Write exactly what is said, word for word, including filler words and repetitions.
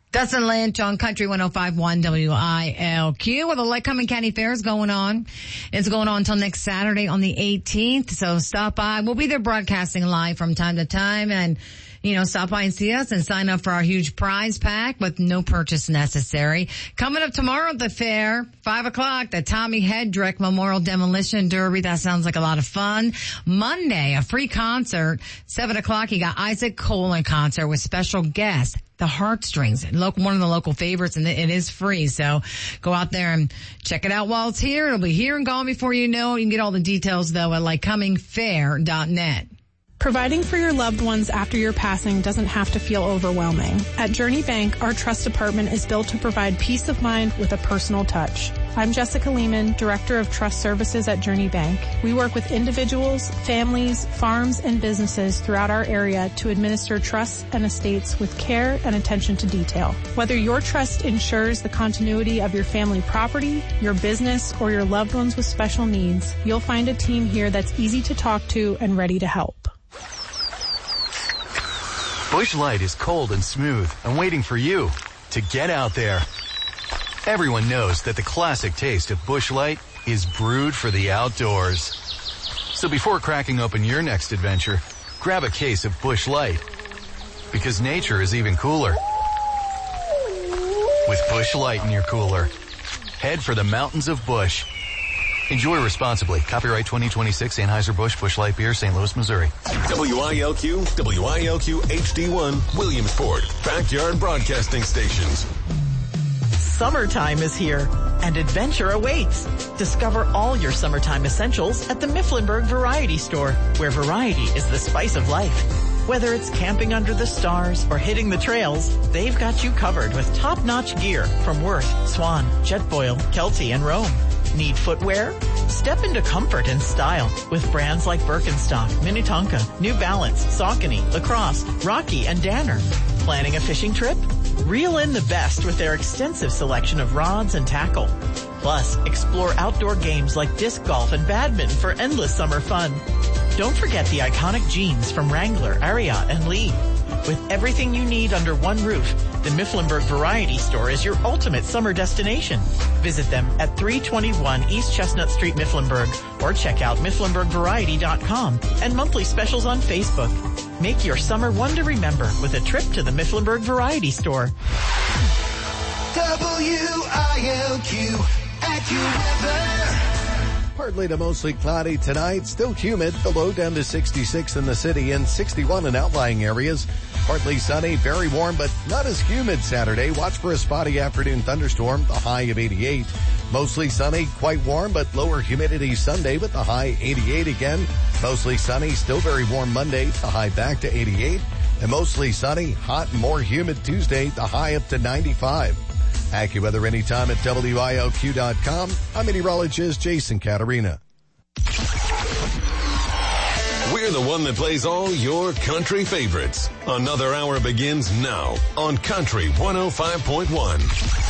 Dustin Lynch on Country one oh five point one W I L Q. Well, the Lycoming County Fair is going on. It's going on until next Saturday on the eighteenth. So stop by. We'll be there broadcasting live from time to time, and you know, stop by and see us and sign up for our huge prize pack with no purchase necessary. Coming up tomorrow at the fair, five o'clock, the Tommy Hedrick Memorial Demolition Derby. That sounds like a lot of fun. Monday, a free concert. seven o'clock, you got Isaac Cole in concert with special guests, the Heartstrings, one of the local favorites, and it is free. So go out there and check it out while it's here. It'll be here and gone before you know it. You can get all the details, though, at lycoming fair dot net. Providing for your loved ones after your passing doesn't have to feel overwhelming. At Journey Bank, our trust department is built to provide peace of mind with a personal touch. I'm Jessica Lehman, Director of Trust Services at Journey Bank. We work with individuals, families, farms, and businesses throughout our area to administer trusts and estates with care and attention to detail. Whether your trust ensures the continuity of your family property, your business, or your loved ones with special needs, you'll find a team here that's easy to talk to and ready to help. Busch Light is cold and smooth and waiting for you to get out there. Everyone knows that the classic taste of Busch Light is brewed for the outdoors. So before cracking open your next adventure, grab a case of Busch Light. Because nature is even cooler with Busch Light in your cooler. Head for the mountains of Busch. Enjoy responsibly. Copyright twenty twenty-six Anheuser-Busch Busch Light Beer, Saint Louis, Missouri. W I L Q, W I L Q H D one, Williamsport, Backyard Broadcasting Stations. Summertime is here, and adventure awaits. Discover all your summertime essentials at the Mifflinburg Variety Store, where variety is the spice of life. Whether it's camping under the stars or hitting the trails, they've got you covered with top-notch gear from Worth, Swan, Jetboil, Kelty, and Rome. Need footwear? Step into comfort and style with brands like Birkenstock, Minnetonka, New Balance, Saucony, Lacrosse, Rocky, and Danner. Planning a fishing trip? Reel in the best with their extensive selection of rods and tackle. Plus, explore outdoor games like disc golf and badminton for endless summer fun. Don't forget the iconic jeans from Wrangler, Ariat, and Lee. With everything you need under one roof, the Mifflinburg Variety Store is your ultimate summer destination. Visit them at three twenty-one East Chestnut Street, Mifflinburg, or check out mifflinburg variety dot com and monthly specials on Facebook. Make your summer one to remember with a trip to the Mifflinburg Variety Store. W I L Q AccuWeather. Partly to mostly cloudy tonight. Still humid. The low down to sixty-six in the city and sixty-one in outlying areas. Partly sunny, very warm, but not as humid Saturday. Watch for a spotty afternoon thunderstorm. The high of eighty-eight. Mostly sunny, quite warm, but lower humidity Sunday with the high eighty-eight again. Mostly sunny, still very warm Monday. The high back to eighty-eight. And mostly sunny, hot and more humid Tuesday. The high up to ninety-five. AccuWeather anytime at W I L Q dot com. I'm meteorologist Jason Caterina. We're the one that plays all your country favorites. Another hour begins now on Country one oh five point one.